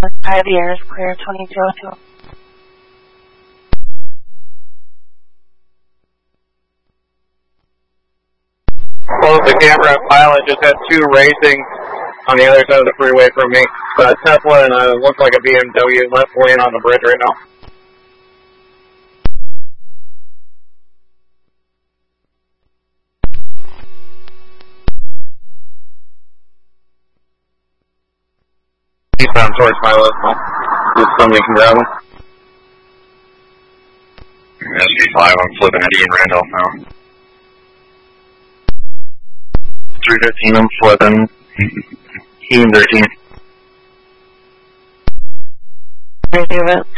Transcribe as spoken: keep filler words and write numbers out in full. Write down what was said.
five years, clear twenty-two oh two. Close the camera. Pilot just had two racing on the other side of the freeway from me. Uh, Tesla and uh, looks like a B M W left lane on the bridge right now. Eastbound towards pilot. If somebody can grab him. S P five, I'm flipping at Ian Randolph now. three fifteen, I'm flipping. Ian thirteen. Ready to do it.